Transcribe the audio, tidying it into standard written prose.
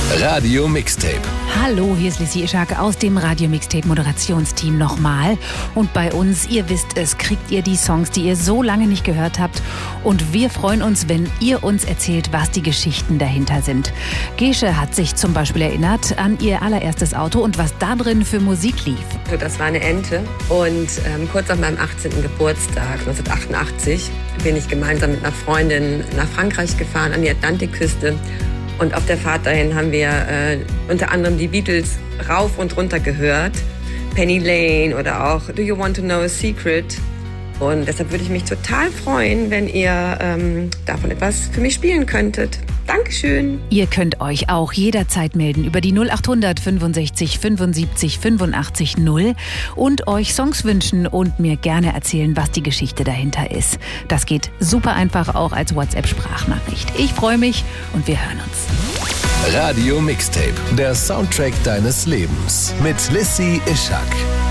Radio Mixtape. Hallo, hier ist Lissy Ischak aus dem Radio Mixtape Moderationsteam nochmal. Und bei uns, ihr wisst es, kriegt ihr die Songs, die ihr so lange nicht gehört habt. Und wir freuen uns, wenn ihr uns erzählt, was die Geschichten dahinter sind. Gesche hat sich zum Beispiel erinnert an ihr allererstes Auto und was da drin für Musik lief. Das war eine Ente und kurz nach meinem 18. Geburtstag, 1988, bin ich gemeinsam mit einer Freundin nach Frankreich gefahren, an die Atlantikküste. Und auf der Fahrt dahin haben wir unter anderem die Beatles rauf und runter gehört. Penny Lane oder auch Do You Want to Know a Secret? Und deshalb würde ich mich total freuen, wenn ihr davon etwas für mich spielen könntet. Dankeschön. Ihr könnt euch auch jederzeit melden über die 0800 65 75 85 0 und euch Songs wünschen und mir gerne erzählen, was die Geschichte dahinter ist. Das geht super einfach auch als WhatsApp-Sprachnachricht. Ich freue mich und wir hören uns. Radio Mixtape, der Soundtrack deines Lebens mit Lissy Ischak.